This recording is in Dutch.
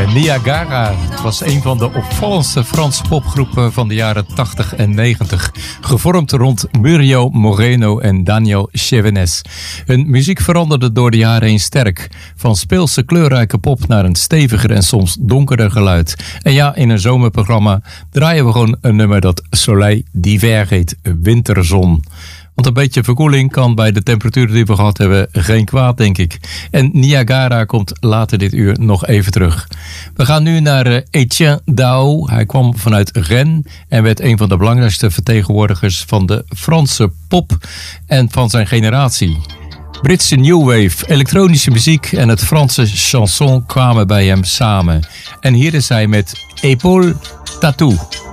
Niagara. Het was een van de opvallendste Franse popgroepen van de jaren 80 en 90. Gevormd rond Muriel Moreno en Daniel Chevenes. Hun muziek veranderde door de jaren heen sterk. Van speelse kleurrijke pop naar een steviger en soms donkerder geluid. En ja, in een zomerprogramma draaien we gewoon een nummer dat Soleil d'hiver heet, winterzon. Want een beetje verkoeling kan bij de temperaturen die we gehad hebben geen kwaad, denk ik. En Niagara komt later dit uur nog even terug. We gaan nu naar Etienne Dao. Hij kwam vanuit Rennes en werd een van de belangrijkste vertegenwoordigers van de Franse pop en van zijn generatie. Britse new wave, elektronische muziek en het Franse chanson kwamen bij hem samen. En hier is hij met Épaule Tattoo.